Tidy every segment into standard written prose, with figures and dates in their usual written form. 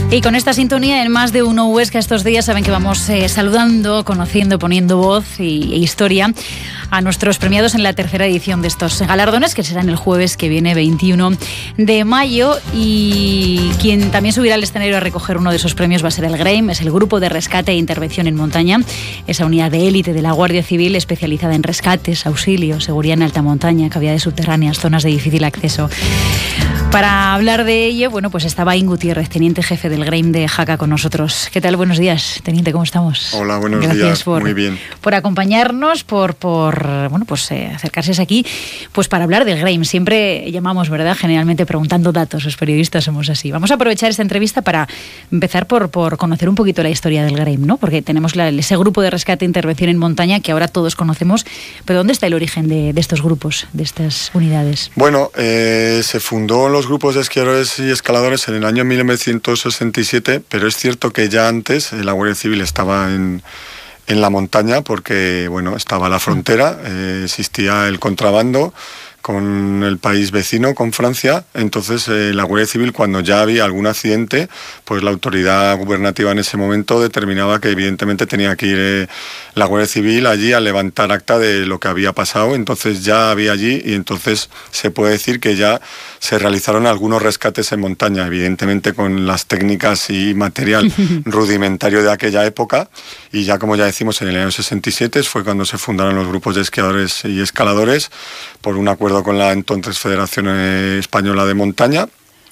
Y con esta sintonía en Más de Uno Huesca estos días saben que vamos saludando, conociendo, poniendo voz e historia a nuestros premiados en la tercera edición de estos galardones, que serán el jueves que viene, 21 de mayo. Y quien también subirá al escenario a recoger uno de esos premios va a ser el GREIM, es el Grupo de Rescate e Intervención en Montaña, esa unidad de élite de la Guardia Civil especializada en rescates, auxilio, seguridad en alta montaña, cavidades subterráneas, zonas de difícil acceso. Para hablar de ello, bueno, pues estaba Aín Gutiérrez, teniente jefe del GREIM de Jaca, con nosotros. ¿Qué tal? Buenos días, teniente, ¿cómo estamos? Hola, buenos Gracias días, muy bien. Por acompañarnos, por acercarse aquí, pues para hablar del GREIM. Siempre llamamos, ¿verdad?, generalmente preguntando datos, los periodistas somos así. Vamos a aprovechar esta entrevista para empezar por conocer un poquito la historia del GREIM, ¿no? Porque tenemos ese grupo de rescate e intervención en montaña que ahora todos conocemos, pero ¿dónde está el origen de estos grupos, de estas unidades? Bueno, se fundó los grupos de esquiadores y escaladores en el año 1967, pero es cierto que ya antes la Guardia Civil estaba en la montaña porque, bueno, estaba la frontera, existía el contrabando con el país vecino, con Francia. Entonces la Guardia Civil, cuando ya había algún accidente, pues la autoridad gubernativa en ese momento determinaba que evidentemente tenía que ir la Guardia Civil allí a levantar acta de lo que había pasado. Entonces ya había allí y entonces se puede decir que ya se realizaron algunos rescates en montaña, evidentemente con las técnicas y material rudimentario de aquella época. Y ya, como ya decimos, en el año 67 fue cuando se fundaron los grupos de esquiadores y escaladores por un acuerdo con la entonces Federación Española de Montaña,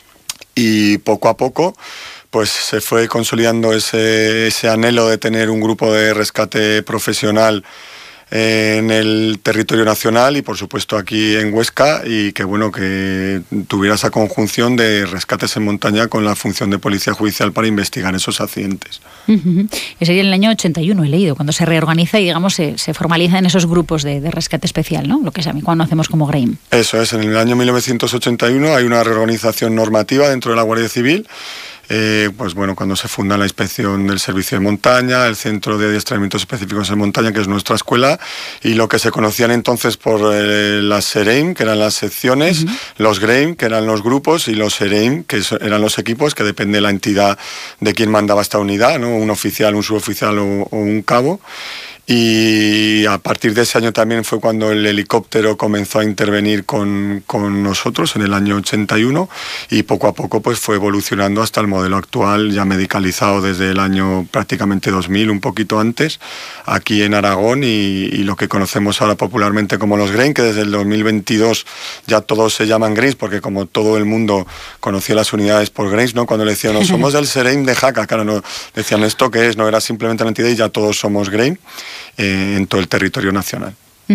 y poco a poco pues se fue consolidando ese anhelo de tener un grupo de rescate profesional en el territorio nacional y por supuesto aquí en Huesca, y que bueno, que tuviera esa conjunción de rescates en montaña con la función de policía judicial para investigar esos accidentes. Ese sería en el año 81, he leído, cuando se reorganiza y digamos se formaliza en esos grupos de rescate especial, ¿no? Lo que es cuando hacemos como GREIM. Eso es, en el año 1981 hay una reorganización normativa dentro de la Guardia Civil. Pues bueno, cuando se funda la Inspección del Servicio de Montaña, el Centro de Adiestramientos Específicos en Montaña, que es nuestra escuela, y lo que se conocían entonces por las SEREIM, que eran las secciones, los GREIM, que eran los grupos, y los SEREIM, que eran los equipos, que depende de la entidad de quien mandaba esta unidad, ¿no? Un oficial, un suboficial o un cabo. Y a partir de ese año también fue cuando el helicóptero comenzó a intervenir con nosotros en el año 81, y poco a poco pues fue evolucionando hasta el modelo actual, ya medicalizado desde el año prácticamente 2000, un poquito antes, aquí en Aragón, y lo que conocemos ahora popularmente como los GREIM, que desde el 2022 ya todos se llaman GREIM, porque como todo el mundo conocía las unidades por GREIM, ¿no? Cuando le decían, no, somos del SEREIM de Jaca, claro, no decían esto que es, no era simplemente la entidad, y ya todos somos GREIM en todo el territorio nacional.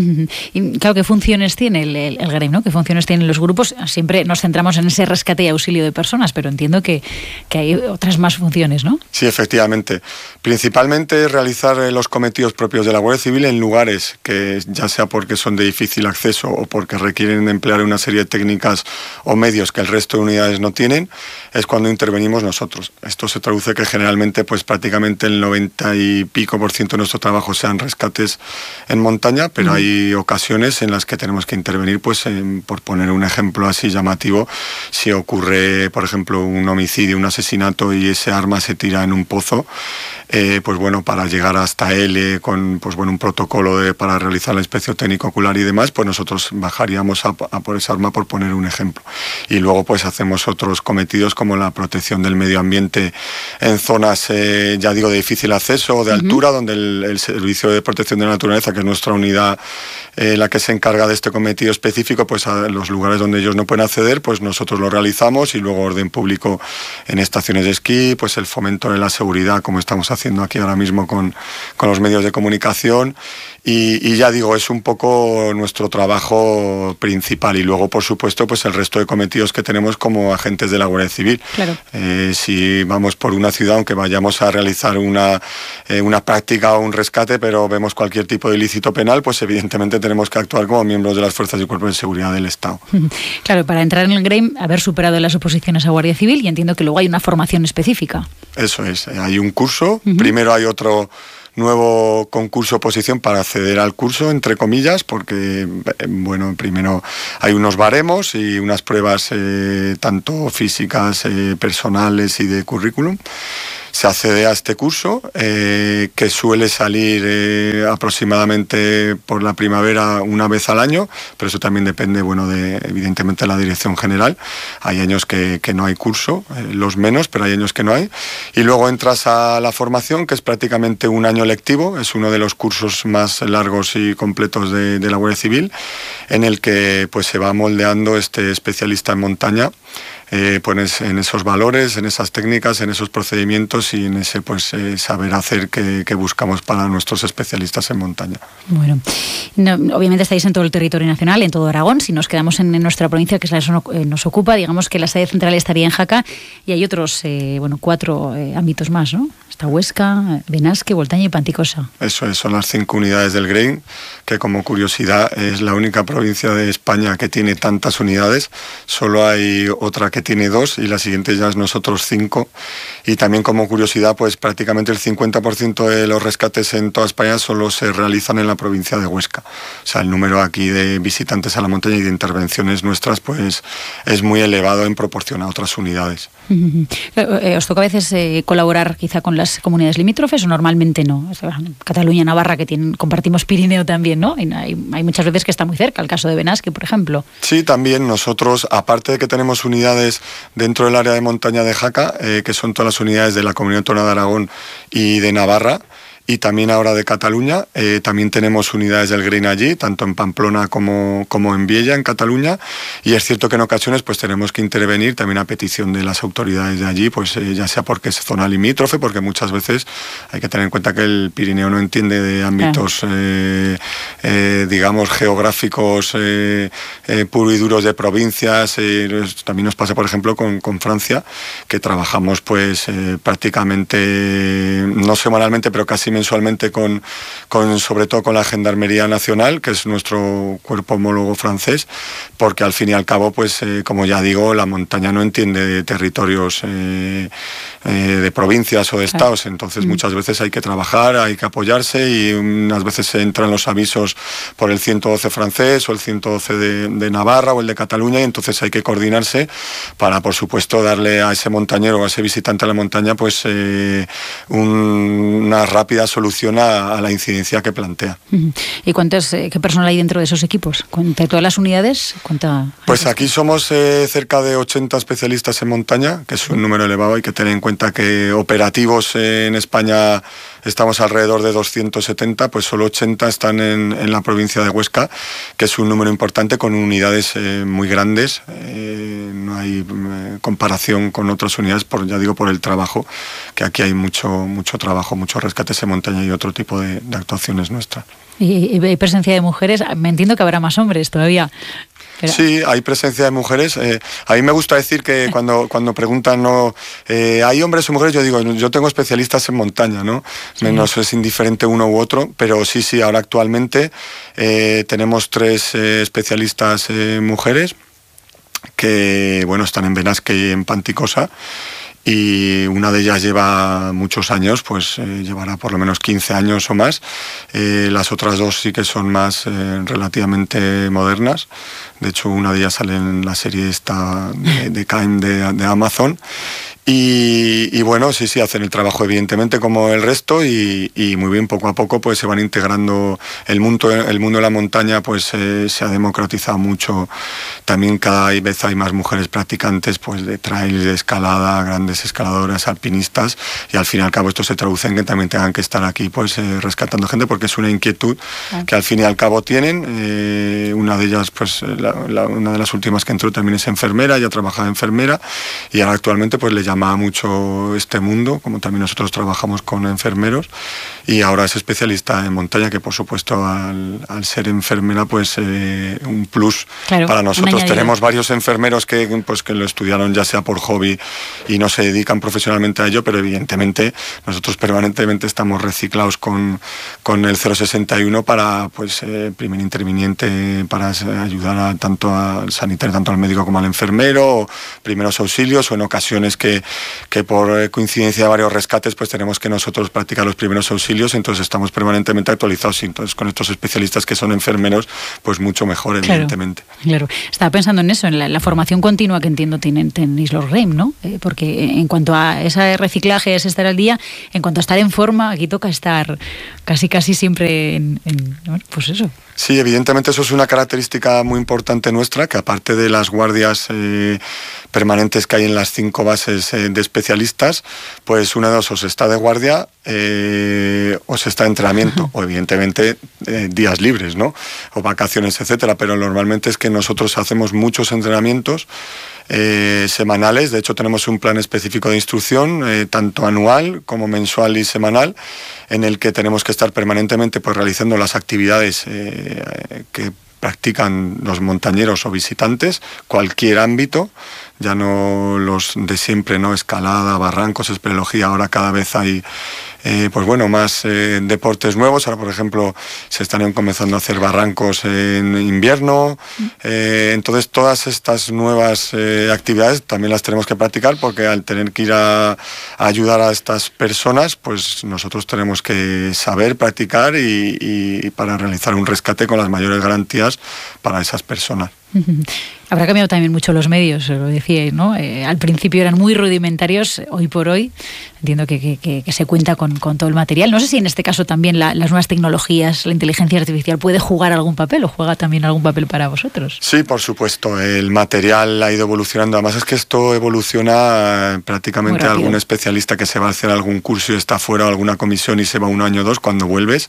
Y claro, ¿qué funciones tiene el GREIM, ¿no? ¿Qué funciones tienen los grupos? Siempre nos centramos en ese rescate y auxilio de personas, pero entiendo que hay otras más funciones, ¿no? Sí, efectivamente. Principalmente realizar los cometidos propios de la Guardia Civil en lugares que, ya sea porque son de difícil acceso o porque requieren emplear una serie de técnicas o medios que el resto de unidades no tienen, es cuando intervenimos nosotros. Esto se traduce que generalmente pues prácticamente el 90 y pico % de nuestro trabajo sean rescates en montaña, pero hay ocasiones en las que tenemos que intervenir, pues por poner un ejemplo así llamativo, si ocurre, por ejemplo, un homicidio, un asesinato y ese arma se tira en un pozo, pues bueno, para llegar hasta él con pues bueno, un protocolo para realizar la inspección técnico ocular y demás, pues nosotros bajaríamos a por esa arma, por poner un ejemplo. Y luego pues hacemos otros cometidos como la protección del medio ambiente en zonas, ya digo, de difícil acceso o de altura, donde el Servicio de Protección de la Naturaleza, que es nuestra unidad la que se encarga de este cometido específico, pues a los lugares donde ellos no pueden acceder, pues nosotros lo realizamos, y luego orden público en estaciones de esquí, pues el fomento de la seguridad, como estamos haciendo aquí ahora mismo con los medios de comunicación, y ya digo, es un poco nuestro trabajo principal, y luego por supuesto pues el resto de cometidos que tenemos como agentes de la Guardia Civil. Claro. Si vamos por una ciudad, aunque vayamos a realizar una práctica o un rescate, pero vemos cualquier tipo de ilícito penal, pues evidentemente tenemos que actuar como miembros de las fuerzas y cuerpos de seguridad del Estado. Claro, para entrar en el GREIM, haber superado las oposiciones a Guardia Civil, y entiendo que luego hay una formación específica. Eso es, hay un curso, primero hay otro nuevo concurso oposición para acceder al curso, entre comillas, porque, bueno, primero hay unos baremos y unas pruebas tanto físicas, personales y de currículum. Se accede a este curso, que suele salir aproximadamente por la primavera una vez al año, pero eso también depende, bueno, evidentemente de la dirección general. Hay años que no hay curso, los menos, pero hay años que no hay. Y luego entras a la formación, que es prácticamente un año lectivo, es uno de los cursos más largos y completos de la Guardia Civil, en el que pues se va moldeando este especialista en montaña, pues en esos valores, en esas técnicas, en esos procedimientos y en ese pues saber hacer que buscamos para nuestros especialistas en montaña. Bueno, obviamente estáis en todo el territorio nacional, en todo Aragón. Si nos quedamos en nuestra provincia, que es la que nos ocupa, digamos que la sede central estaría en Jaca y hay otros 4 ámbitos más, ¿no? Está Huesca, Benasque, Voltaña y Panticosa. Eso es, son las 5 unidades del GREIN, que como curiosidad es la única provincia de España que tiene tantas unidades. Solo hay otra que tiene 2 y la siguiente ya es nosotros 5. Y también como curiosidad, pues prácticamente el 50% de los rescates en toda España solo se realizan en la provincia de Huesca. O sea, el número aquí de visitantes a la montaña y de intervenciones nuestras pues es muy elevado en proporción a otras unidades. ¿Os toca a veces colaborar quizá con las comunidades limítrofes o normalmente no? Cataluña, Navarra, que compartimos Pirineo también, ¿no? Y hay muchas veces que está muy cerca, el caso de Benasque, por ejemplo. Sí, también nosotros, aparte de que tenemos unidades dentro del área de montaña de Jaca, que son todas las unidades de la Comunidad Autónoma de Aragón y de Navarra, y también ahora de Cataluña, también tenemos unidades del GREIN allí, tanto en Pamplona como en Viella, en Cataluña, y es cierto que en ocasiones pues tenemos que intervenir también a petición de las autoridades de allí, pues ya sea porque es zona limítrofe, porque muchas veces hay que tener en cuenta que el Pirineo no entiende de ámbitos, digamos, geográficos puros y duros de provincias. También nos pasa, por ejemplo, con Francia, que trabajamos pues prácticamente, no semanalmente, pero casi mensualmente sobre todo con la Gendarmería Nacional, que es nuestro cuerpo homólogo francés, porque al fin y al cabo, pues como ya digo, la montaña no entiende de territorios de provincias o de estados, entonces muchas veces hay que trabajar, hay que apoyarse y unas veces se entran los avisos por el 112 francés o el 112 de Navarra o el de Cataluña y entonces hay que coordinarse para, por supuesto, darle a ese montañero o a ese visitante a la montaña pues una rápida solución a la incidencia que plantea. ¿Y qué personal hay dentro de esos equipos? ¿De todas las unidades? Pues aquí somos cerca de 80 especialistas en montaña, que es un número elevado. Hay que tener en cuenta que operativos en España estamos alrededor de 270, pues solo 80 están en la provincia de Huesca, que es un número importante con unidades muy grandes. No hay comparación con otras unidades, ya digo, por el trabajo, que aquí hay mucho trabajo, muchos rescates en montaña y otro tipo de actuaciones nuestras. ¿Y hay presencia de mujeres? Me entiendo que habrá más hombres todavía. Pero... Sí, hay presencia de mujeres. A mí me gusta decir que cuando preguntan, ¿hay hombres o mujeres? Yo digo, yo tengo especialistas en montaña, ¿no? Sí. Menos es indiferente uno u otro, pero sí, ahora actualmente tenemos 3 especialistas mujeres que, bueno, están en Benasque y en Panticosa. Y una de ellas lleva muchos años, pues llevará por lo menos 15 años o más. Las otras 2 sí que son más relativamente modernas. De hecho, una de ellas sale en la serie esta de Caim de Amazon. Y bueno, sí, hacen el trabajo evidentemente como el resto y muy bien, poco a poco pues se van integrando. El mundo de la montaña pues se ha democratizado mucho. También cada vez hay más mujeres practicantes pues de trail, de escalada, grandes escaladoras, alpinistas, y al fin y al cabo esto se traduce en que también tengan que estar aquí pues rescatando gente, porque es una inquietud que al fin y al cabo tienen. Una de ellas pues una de las últimas que entró también es enfermera, ella trabajaba de enfermera y ahora actualmente pues le llama mucho este mundo, como también nosotros trabajamos con enfermeros, y ahora es especialista en montaña, que por supuesto al ser enfermera pues un plus para nosotros. Tenemos varios enfermeros que lo estudiaron ya sea por hobby y no se dedican profesionalmente a ello, pero evidentemente nosotros permanentemente estamos reciclados con el 061 para primer interviniente, para ayudar tanto al sanitario, tanto al médico como al enfermero, o primeros auxilios, o en ocasiones que que por coincidencia de varios rescates pues tenemos que nosotros practicar los primeros auxilios, entonces estamos permanentemente actualizados, y entonces con estos especialistas que son enfermeros, pues mucho mejor, evidentemente. Claro. Estaba pensando en eso, en la formación continua que entiendo tenéis los REIM, ¿no? Porque en cuanto a ese reciclaje, es estar al día, en cuanto a estar en forma, aquí toca estar casi siempre pues eso. Sí, evidentemente eso es una característica muy importante nuestra, que aparte de las guardias permanentes que hay en las 5 bases de especialistas, pues una de dos, o se está de guardia o se está de entrenamiento, o evidentemente días libres, ¿no? O vacaciones, etcétera, pero normalmente es que nosotros hacemos muchos entrenamientos semanales. De hecho tenemos un plan específico de instrucción, tanto anual como mensual y semanal, en el que tenemos que estar permanentemente pues realizando las actividades que practican los montañeros o visitantes, cualquier ámbito, ya no los de siempre, ¿no? Escalada, barrancos, espeleología. Ahora cada vez hay más deportes nuevos. Ahora, por ejemplo, se están comenzando a hacer barrancos en invierno. Entonces, todas estas nuevas actividades también las tenemos que practicar, porque al tener que ir a ayudar a estas personas, pues nosotros tenemos que saber practicar y para realizar un rescate con las mayores garantías para esas personas. Habrá cambiado también mucho los medios, lo decíais, ¿no? Al principio eran muy rudimentarios, hoy por hoy entiendo que se cuenta con todo el material. No sé si en este caso también las nuevas tecnologías, la inteligencia artificial puede jugar algún papel, o juega también algún papel para vosotros. Sí, por supuesto, el material ha ido evolucionando. Además es que esto evoluciona prácticamente. Algún especialista que se va a hacer algún curso y está fuera, o alguna comisión y se va 1 año o 2, cuando vuelves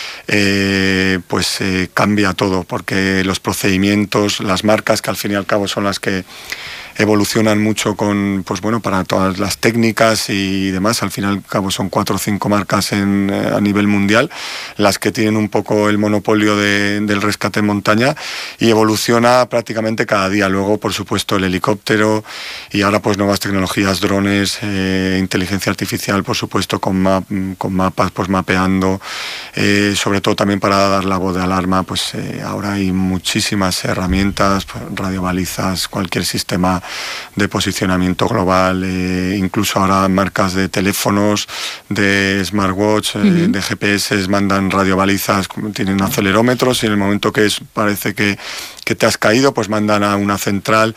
cambia todo, porque los procedimientos, las marcas, que al fin y al cabo son las que evolucionan mucho para todas las técnicas y demás. Al fin y al cabo son 4 o 5 marcas a nivel mundial las que tienen un poco el monopolio del rescate en montaña, y evoluciona prácticamente cada día. Luego, por supuesto, el helicóptero, y ahora pues nuevas tecnologías, drones, inteligencia artificial, por supuesto, con mapas, pues mapeando, sobre todo también para dar la voz de alarma. Pues ahora hay muchísimas herramientas, radiobalizas, cualquier sistema de posicionamiento global, incluso ahora marcas de teléfonos, de smartwatch, de GPS, mandan radiobalizas, tienen acelerómetros, y en el momento que parece que te has caído, pues mandan a una central.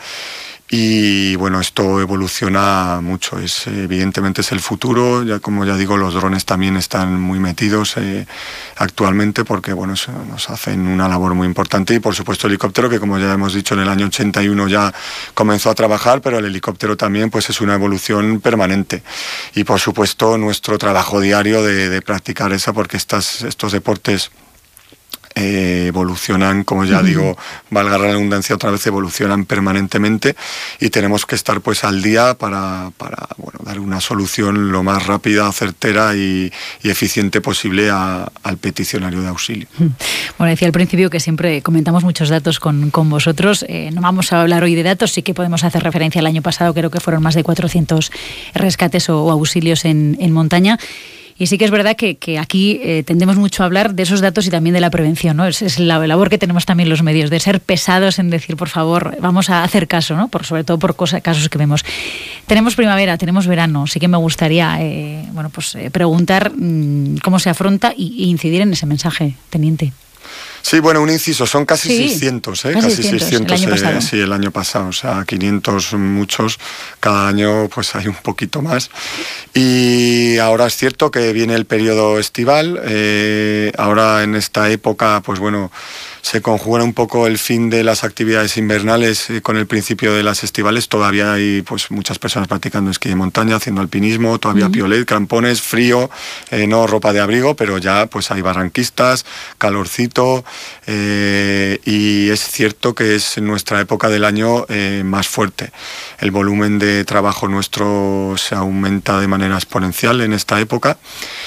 Y bueno, esto evoluciona mucho, evidentemente es el futuro. Ya, como ya digo, los drones también están muy metidos actualmente, porque nos hacen una labor muy importante. Y por supuesto el helicóptero, que como ya hemos dicho, en el año 81 ya comenzó a trabajar, pero el helicóptero también pues es una evolución permanente. Y por supuesto nuestro trabajo diario de practicar porque estos deportes evolucionan, como ya digo, valga la redundancia otra vez, evolucionan permanentemente, y tenemos que estar pues al día para dar una solución lo más rápida, certera y eficiente posible al peticionario de auxilio. Bueno, decía al principio que siempre comentamos muchos datos con vosotros. No vamos a hablar hoy de datos, sí que podemos hacer referencia al año pasado. Creo que fueron más de 400 rescates o auxilios en montaña. Y sí que es verdad que aquí tendemos mucho a hablar de esos datos y también de la prevención, ¿no? Es la labor que tenemos también los medios, de ser pesados en decir, por favor, vamos a hacer caso, ¿no? Sobre todo por casos que vemos. Tenemos primavera, tenemos verano. Sí que me gustaría preguntar cómo se afronta e incidir en ese mensaje, teniente. Sí, bueno, un inciso, son casi 600, casi 600 el año pasado. Sí, el año pasado, o sea, 500 muchos, cada año pues hay un poquito más. Y ahora es cierto que viene el periodo estival, ahora en esta época, pues bueno, se conjuga un poco el fin de las actividades invernales con el principio de las estivales. Todavía hay pues muchas personas practicando esquí de montaña, haciendo alpinismo, todavía piolet, crampones, frío, no ropa de abrigo, pero ya pues hay barranquistas, calorcito, y es cierto que es nuestra época del año más fuerte. El volumen de trabajo nuestro se aumenta de manera exponencial en esta época,